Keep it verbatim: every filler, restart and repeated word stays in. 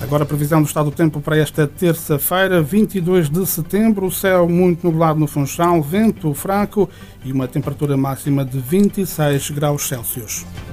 Agora a previsão do estado do tempo para esta terça-feira, vinte e dois de setembro, o céu muito nublado no Funchal, vento fraco e uma temperatura máxima de vinte e seis graus Celsius.